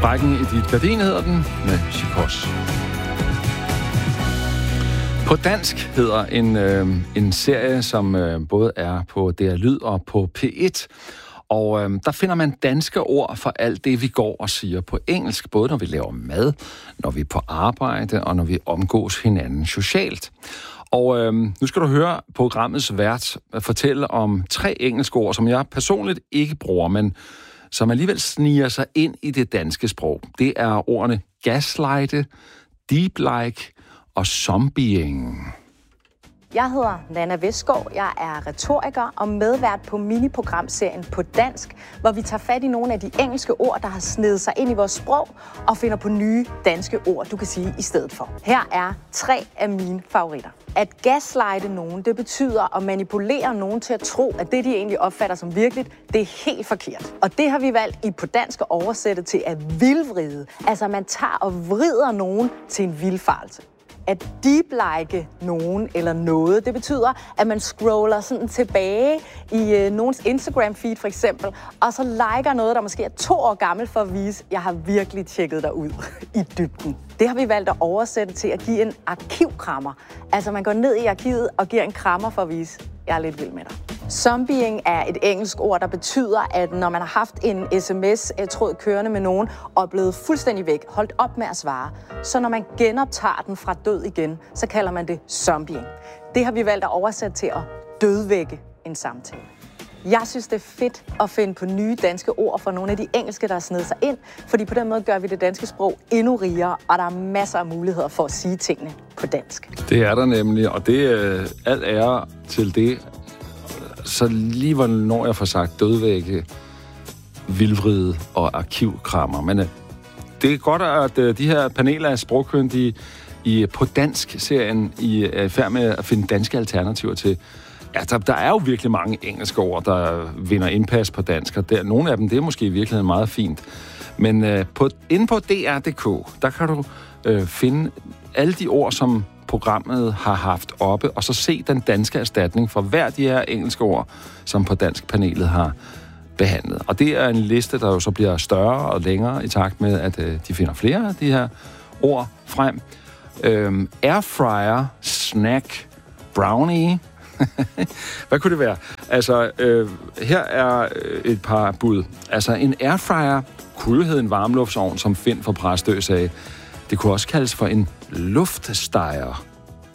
Sprækken i dit gardin hedder den, med Chicos. På dansk hedder en serie, som både er på DR Lyd og på P1. Og der finder man danske ord for alt det, vi går og siger på engelsk, både når vi laver mad, når vi er på arbejde og når vi omgås hinanden socialt. Og nu skal du høre programmets vært fortælle om 3 engelske ord, som jeg personligt ikke bruger, men som alligevel sniger sig ind i det danske sprog. Det er ordene gaslighte, deep like og zombieing. Jeg hedder Nanna Vestgaard, jeg er retoriker og medvært på miniprogramserien På Dansk, hvor vi tager fat i nogle af de engelske ord, der har snedet sig ind i vores sprog, og finder på nye danske ord, du kan sige i stedet for. Her er 3 af mine favoritter. At gaslighte nogen, det betyder at manipulere nogen til at tro, at det, de egentlig opfatter som virkeligt, det er helt forkert. Og det har vi valgt i På Dansk at oversætte til at vildvride. Altså man tager og vrider nogen til en vildfarelse. At deep-like nogen eller noget, det betyder, at man scroller sådan tilbage i nogens Instagram-feed for eksempel, og så liker noget, der måske er 2 år gammel for at vise, at jeg har virkelig tjekket dig ud i dybden. Det har vi valgt at oversætte til at give en arkivkrammer. Altså man går ned i arkivet og giver en krammer for at vise, at jeg er lidt vild med dig. Zombieing er et engelsk ord, der betyder, at når man har haft en sms-tråd kørende med nogen og er blevet fuldstændig væk, holdt op med at svare, så når man genoptager den fra død igen, så kalder man det zombieing. Det har vi valgt at oversætte til at dødvække en samtale. Jeg synes, det er fedt at finde på nye danske ord for nogle af de engelske, der er snedet sig ind, fordi på den måde gør vi det danske sprog endnu rigere, og der er masser af muligheder for at sige tingene på dansk. Det er der nemlig, og det er alt ære til det. Så lige hvornår jeg får sagt dødvægge, vildvride og arkivkrammer. Men det er godt, at de her paneler af sprogkyndige i På Dansk-serien er i færd med at finde danske alternativer til. Ja, der er jo virkelig mange engelske ord, der vinder indpas på dansk, og nogle af dem, det er måske i virkeligheden meget fint. Men inde på DR.dk, der kan du finde alle de ord, som programmet har haft oppe, og så se den danske erstatning for hver de her engelske ord, som På Dansk-panelet har behandlet. Og det er en liste, der jo så bliver større og længere i takt med, at de finder flere af de her ord frem. Airfryer, snack, brownie. Hvad kunne det være? Altså, her er et par bud. Altså, en airfryer kunne jo hedde en varmluftsovn, som Finn fra Præstø sagde. Det kunne også kaldes for en luftsteger.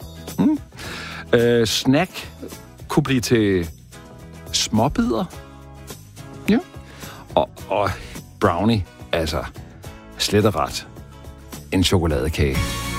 Snack kunne blive til småbidder. Ja. Og brownie, altså slet og ret en chokoladekage.